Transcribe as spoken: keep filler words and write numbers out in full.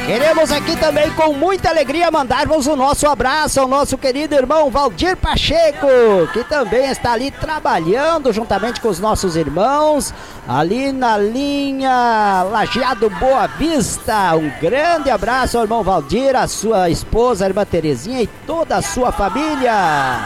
Queremos aqui também com muita alegria mandarmos o nosso abraço ao nosso querido irmão Valdir Pacheco, que também está ali trabalhando juntamente com os nossos irmãos, ali na linha Lajeado Boa Vista. Um grande abraço ao irmão Valdir, a sua esposa, a irmã Terezinha e toda a sua família.